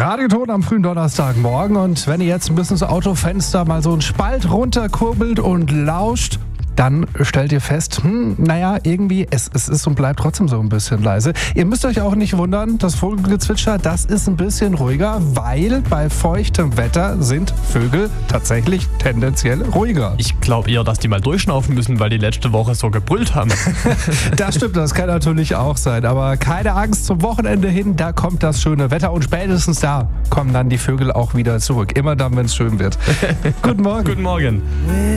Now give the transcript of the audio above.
Radioton am frühen Donnerstagmorgen. Und wenn ihr jetzt ein bisschen das Autofenster mal so einen Spalt runterkurbelt und lauscht, dann stellt ihr fest, irgendwie, es ist und bleibt trotzdem so ein bisschen leise. Ihr müsst euch auch nicht wundern, das Vogelgezwitscher, das ist ein bisschen ruhiger, weil bei feuchtem Wetter sind Vögel tatsächlich tendenziell ruhiger. Ich glaube eher, dass die mal durchschnaufen müssen, weil die letzte Woche so gebrüllt haben. Das stimmt, das kann natürlich auch sein. Aber keine Angst, zum Wochenende hin, da kommt das schöne Wetter und spätestens da kommen dann die Vögel auch wieder zurück. Immer dann, wenn es schön wird. Guten Morgen. Guten Morgen.